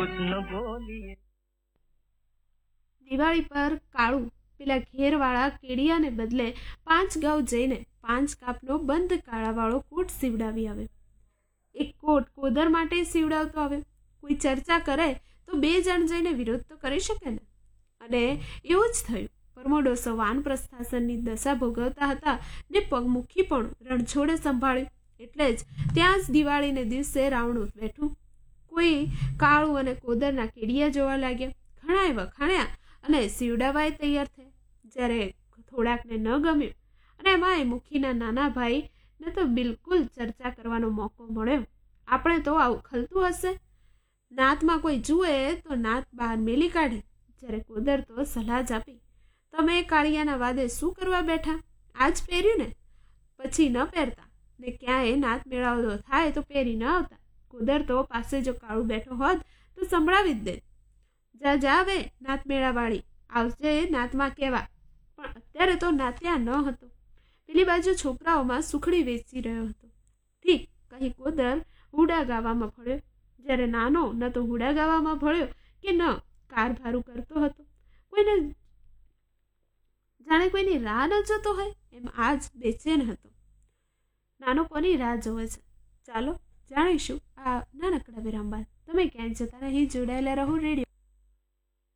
દિવાળી પર કાળું પેલા ઘેરવાળા કેડિયાને બદલે 5 ગાઉ જઈને 5 કાપનો બંધ કાળાવાળો કોટ સીવડાવી આવે. એક કોટ કોદર માટે સીવડાવતો આવે. કોઈ ચર્ચા કરે તો 2 જણ જઈને વિરોધ તો કરી શકે ને. અને એવું જ થયું. પરમોડોસો વાનપ્રસ્થાસનની દશા ભોગવતા હતા ને પગમુખી પણ રણછોડે સંભાળ્યું. એટલે જ ત્યાં જ દિવાળીને દિવસે રાવણું બેઠું. કોઈ કાળું અને કોદરના કેડિયા જોવા લાગ્યા. ઘણાએ વખાણ્યા અને સીવડાવાય તૈયાર થયા. જ્યારે થોડાકને ન ગમ્યું અને એમાંય મુખીના નાના ભાઈને તો બિલકુલ ચર્ચા કરવાનો મોકો મળ્યો. આપણે તો આવું ખલતું હશે. નાતમાં કોઈ જુએ તો નાત બહાર મેલી કાઢે. જ્યારે કોદર તો સલાહ જ આપી, તમે કાળિયાના વાદે શું કરવા બેઠા? આજ પહેર્યું ને, પછી ન પહેરતા ને ક્યાંય નાત મેળાવતો થાય તો પહેરી ન આવતા. કોદર તો પાસે જો કાળું બેઠો હોત તો સંભળાવી જ દે, જા જાવે નાત મેળાવાળી, આવજે નાતમાં કહેવા. પણ અત્યારે તો નાત્યા ન હતો. પેલી બાજુ છોકરાઓમાં સુખડી વેચી રહ્યો હતો. ઠીક કહી કોદર હુડા ગાવામાં ફળ્યો. જ્યારે નાનો ન તો હુડા ગાવામાં ભળ્યો કે ન કારભારું કરતો હતો. કોઈને જાણે કોઈની રાહ ન જોતો હોય એમ આજ બેચેન હતો. નાનો કોની રાહ જોવે છે? ચાલો જાણીશું આ નાનકડા વિરામ બાદ. તમે ક્યાંય જતા નહીં, જોડાયેલા રહો રેડિયો